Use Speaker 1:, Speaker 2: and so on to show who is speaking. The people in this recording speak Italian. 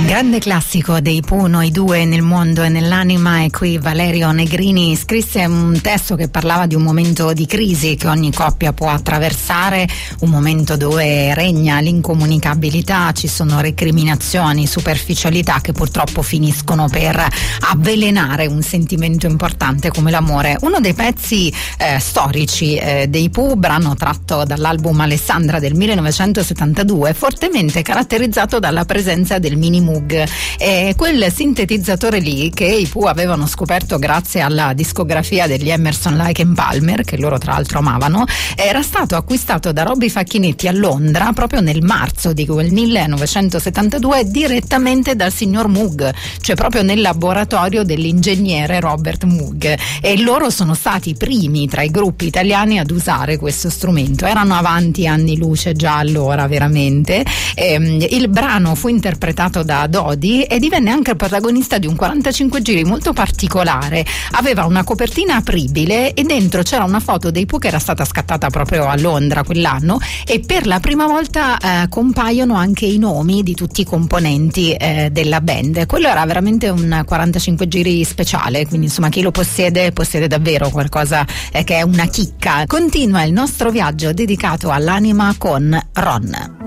Speaker 1: Grande classico dei Pooh, Noi due nel mondo e nell'anima, e qui Valerio Negrini scrisse un testo che parlava di un momento di crisi che ogni coppia può attraversare, un momento dove regna l'incomunicabilità, ci sono recriminazioni, superficialità che purtroppo finiscono per avvelenare un sentimento importante come l'amore. Uno dei pezzi storici dei Pooh, brano tratto dall'album Alessandra del 1972, fortemente caratterizzato dalla presenza del Mini Moog, quel sintetizzatore lì che i Pooh avevano scoperto grazie alla discografia degli Emerson, Lake and Palmer, che loro tra l'altro amavano. Era stato acquistato da Robby Facchinetti a Londra proprio nel marzo di quel 1972 direttamente dal signor Moog, cioè proprio nel laboratorio dell'ingegnere Robert Moog, e loro sono stati i primi tra i gruppi italiani ad usare questo strumento. Erano avanti anni luce già allora, veramente. Il brano fu interpretato da Dodi e divenne anche il protagonista di un 45 giri molto particolare. Aveva una copertina apribile e dentro c'era una foto dei Pooh che era stata scattata proprio a Londra quell'anno, e per la prima volta compaiono anche i nomi di tutti i componenti della band. Quello era veramente un 45 giri speciale, quindi insomma chi lo possiede davvero qualcosa che è una chicca. Continua il nostro viaggio dedicato all'anima con Ron.